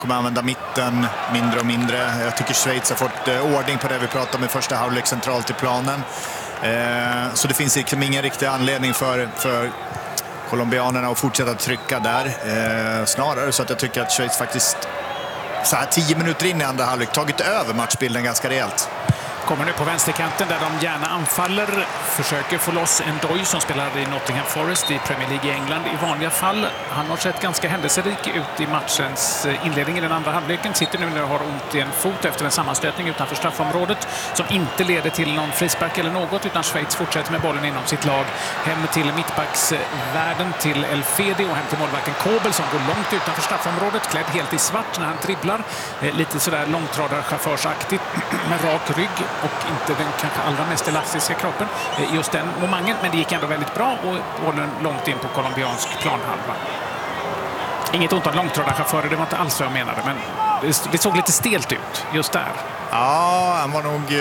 kommer använda mitten mindre och mindre. Jag tycker Schweiz har fått ordning på det vi pratade om i första halvlek centralt i planen. Så det finns liksom ingen riktig anledning för colombianerna att fortsätta trycka där. Snarare så att jag tycker att Schweiz faktiskt så här 10 minuter in i andra halvlek tagit över matchbilden ganska rejält. Kommer nu på vänsterkanten där de gärna anfaller. Försöker få loss Ndoye som spelar i Nottingham Forest i Premier League i England i vanliga fall. Han har sett ganska händelserik ut i matchens inledning i den andra halvleken. Sitter nu när har ont i en fot efter en sammanstötning utanför straffområdet som inte leder till någon frispark eller något, utan Schweiz fortsätter med bollen inom sitt lag. Hem till mittbacksvärden till El Fedi och hem till målvakten Kobel som går långt utanför straffområdet, klädd helt i svart när han dribblar. Lite sådär långtradarchaufförsaktigt med rak rygg och inte den kanske allra mest elastiska kroppen just den momentet, men det gick ändå väldigt bra och bollen långt in på colombiansk planhalva. Inget ont om långtradarchaufförer, det var inte alls vad jag menade, men det såg lite stelt ut just där. Ja, han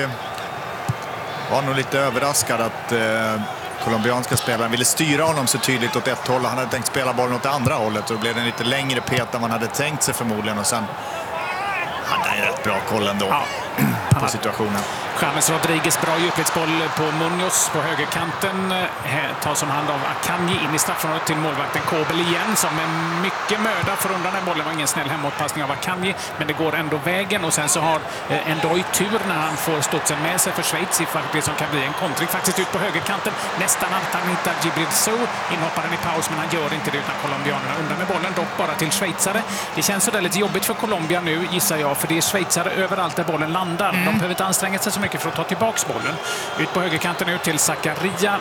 var nog lite överraskad att colombianska spelaren ville styra honom så tydligt åt ett håll. Han hade tänkt spela bollen åt det andra hållet och då blev det en lite längre pet än man hade tänkt sig förmodligen, och sen hade han rätt bra koll ändå på situationen. James Rodriguez, bra djupledsboll på Munoz på högerkanten. Tas om hand av Akanji in i straffområdet till målvakten Kobel igen som med mycket möda får undan den bollen. Var ingen snäll hemåtpassning av Akanji, men det går ändå vägen. Och sen så har Ndoye tur när han får studsen med sig för Schweiz i det som kan bli en kontring. Faktiskt ut på högerkanten. Nästan att han hittar Djibril Sow. Inhoppar den i paus, men han gör inte det utan colombianerna undan med bollen. Dock bara till schweizare. Det känns så där lite jobbigt för Colombia nu, gissar jag, för det är schweizare överallt där bollen landar. De behöver inte anstränga sig så mycket för att ta tillbaks bollen. Ut på högerkanten nu till Zakaria.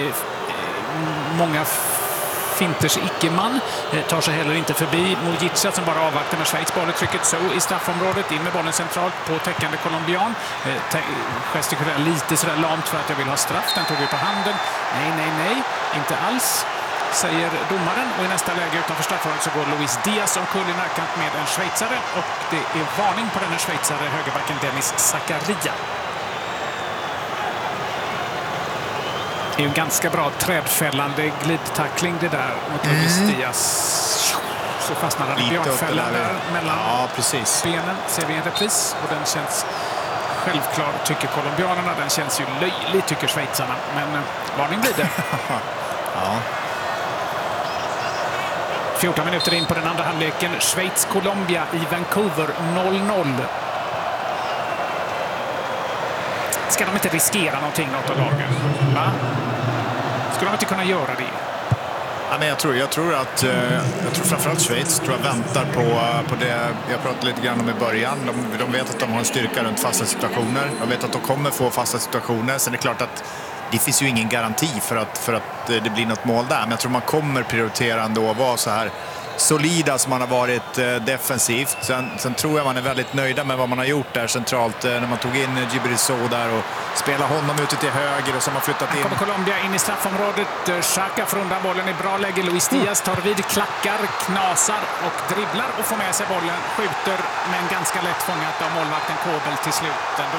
Många finters icke-man. Tar sig heller inte förbi Mujica som bara avvaktar med Schweiz. Bollen trycket så i straffområdet. In med bollen centralt på täckande colombian. Gestikulerar lite sådär lamt för att jag vill ha straff. Den tog vi på handen. Nej. Inte alls, säger domaren. Och i nästa läge utanför straffområdet så går Luis Diaz omkull i närkant med en schweizare. Och det är varning på den schweizare, högerbacken Dennis Zakaria. Det är ju en ganska bra trädfällande glidtackling det där mot Luis Diaz. Så fastnar han i björnfällan där mellan benen. Ser vi en repris och den känns självklar tycker colombianerna. Den känns ju löjlig tycker schweizarna. Men varning blir det. Ja. 14 minuter in på den andra halvleken. Schweiz-Colombia i Vancouver 0-0. Ska de inte riskera någonting något av lagen? Va? Ska de inte kunna göra det? Ja, men jag tror framförallt Schweiz väntar på det jag pratade lite grann om i början. De vet att de har en styrka runt fasta situationer. De vet att de kommer få fasta situationer. Sen är det klart att det finns ju ingen garanti för att det blir något mål där. Men jag tror man kommer prioritera ändå att vara så här solida som man har varit defensivt. Sen tror jag man är väldigt nöjda med vad man har gjort där centralt när man tog in Djibril Sow där och spelar honom ute till höger och så har man flyttat in. Kommer Colombia in i straffområdet. Xhaka får undan bollen i bra läge. Luis Diaz tar vid, klackar, knasar och dribblar och får med sig bollen. Skjuter men ganska lätt fångat av målvakten Kobel till slut ändå.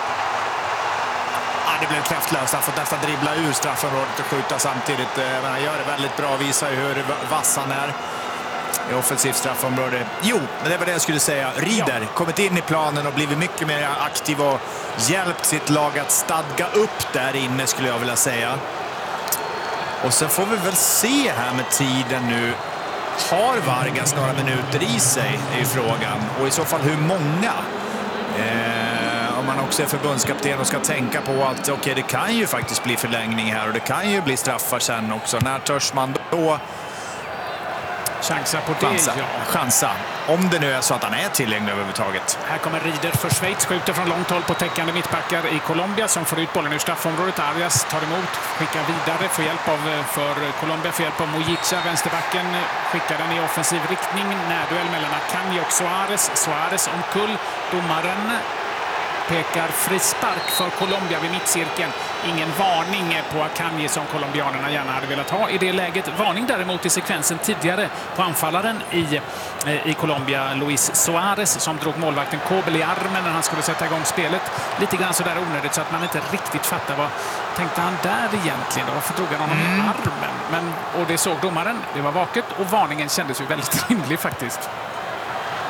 Det blev kraftlöst. Han får nästan dribbla ur straffområdet och skjuta samtidigt. Men han gör det väldigt bra. Visar ju hur vass han är i offensivt straffområde. Jo, men det var det jag skulle säga. Rieder kommit in i planen och blivit mycket mer aktiv och hjälpt sitt lag att stadga upp där inne skulle jag vilja säga. Och sen får vi väl se här med tiden nu. Har Vargas några minuter i sig är ju frågan. Och i så fall hur många? Om man också är förbundskapten och ska tänka på att okej, det kan ju faktiskt bli förlängning här och det kan ju bli straffar sen också. När törs man då chansa på det? Chansa. Om det nu är så att han är tillgänglig överhuvudtaget. Här kommer Rieder för Schweiz. Skjuter från långt håll på täckande mittbackar i Colombia som får ut bollen ur straffområdet. Arias tar emot, skickar vidare för Colombia får hjälp av Mujica. Vänsterbacken skickar den i offensiv riktning. Närduell mellan Akanji och Suarez. Suarez omkull. Domaren pekar frispark för Colombia vid mittcirkeln. Ingen varning på Akanji som colombianerna gärna hade velat ha i det läget. Varning däremot i sekvensen tidigare på anfallaren i Colombia, Luis Suarez, som drog målvakten Kobel i armen när han skulle sätta igång spelet. Lite grann så där onödigt så att man inte riktigt fattar vad tänkte han där egentligen. Varför drog han honom i armen? Och det såg domaren. Det var vaket och varningen kändes ju väldigt rimlig faktiskt.